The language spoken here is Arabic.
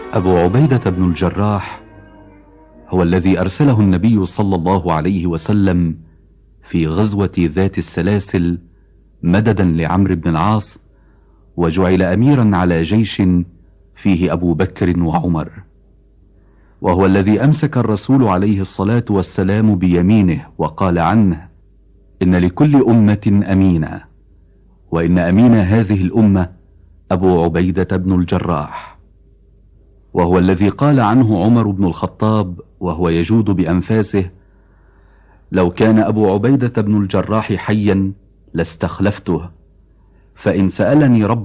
أبو عبيدة بن الجراح هو الذي أرسله النبي صلى الله عليه وسلم في غزوة ذات السلاسل مددا لعمرو بن العاص، وجعل أميرا على جيش فيه أبو بكر وعمر، وهو الذي أمسك الرسول عليه الصلاة والسلام بيمينه وقال عنه: إن لكل أمة أمينا، وإن أمين هذه الأمة أبو عبيدة بن الجراح. وهو الذي قال عنه عمر بن الخطاب وهو يجود بأنفاسه: لو كان أبو عبيدة بن الجراح حيا لاستخلفته، فإن سألني رب